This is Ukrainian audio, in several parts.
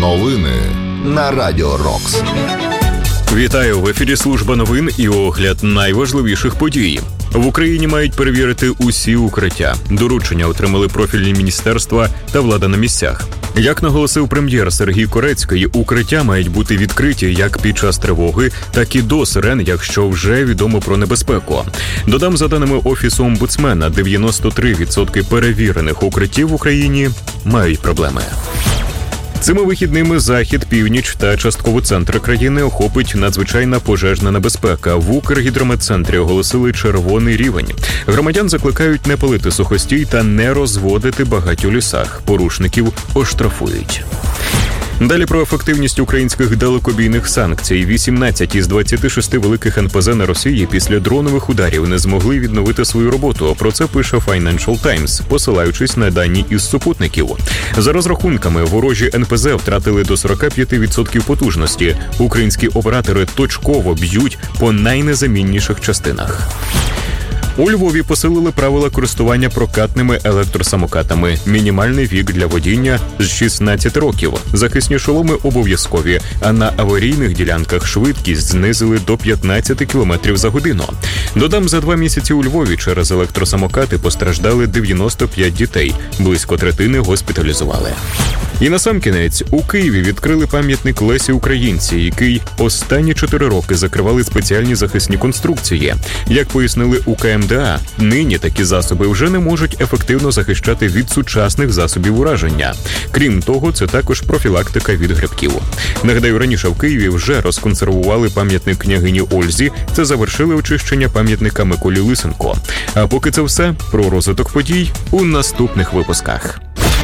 Новини на Радіо Рокс. Вітаю! В ефірі служба новин і огляд найважливіших подій. В Україні мають перевірити усі укриття. Доручення отримали профільні міністерства та влада на місцях. Як наголосив прем'єр Сергій Корецький, укриття мають бути відкриті як під час тривоги, так і до сирен, якщо вже відомо про небезпеку. Додам, за даними Офісу омбудсмена, 93% перевірених укриттів в Україні мають проблеми. Цими вихідними захід, північ та частково центр країни охопить надзвичайна пожежна небезпека. В Укргідрометцентрі оголосили червоний рівень. Громадян закликають не палити сухостій та не розводити багать у лісах. Порушників оштрафують. Далі про ефективність українських далекобійних санкцій. 18 із 26 великих НПЗ на Росії після дронових ударів не змогли відновити свою роботу. Про це пише Financial Times, посилаючись на дані із супутників. За розрахунками, ворожі НПЗ втратили до 45% потужності. Українські оператори точково б'ють по найнезамінніших частинах. У Львові посилили правила користування прокатними електросамокатами. Мінімальний вік для водіння – з 16 років. Захисні шоломи обов'язкові, а на аварійних ділянках швидкість знизили до 15 км за годину. Додам, за 2 місяці у Львові через електросамокати постраждали 95 дітей. Близько третини госпіталізували. І насамкінець, у Києві відкрили пам'ятник Лесі Українці, який останні 4 роки закривали спеціальні захисні конструкції. Як пояснили у КМДА, нині такі засоби вже не можуть ефективно захищати від сучасних засобів ураження. Крім того, це також профілактика від грибків. Нагадаю, раніше в Києві вже розконсервували пам'ятник княгині Ользі, це завершили очищення пам'ятника Миколі Лисенко. А поки це все, про розвиток подій у наступних випусках.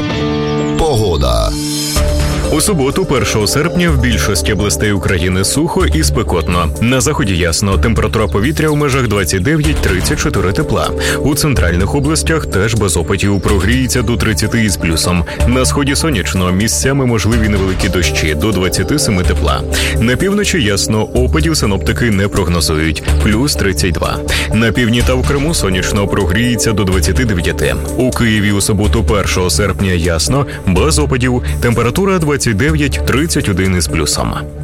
Погода. У суботу, 1 серпня, в більшості областей України сухо і спекотно. На заході ясно, температура повітря у межах 29-34 тепла. У центральних областях теж без опадів, прогріється до 30 із плюсом. На сході сонячно, місцями можливі невеликі дощі, до 27 тепла. На півночі ясно, опадів синоптики не прогнозують, плюс 32. На півдні та в Криму сонячно, прогріється до 29. У Києві у суботу, 1 серпня ясно, без опадів, температура 29-31 із плюсом.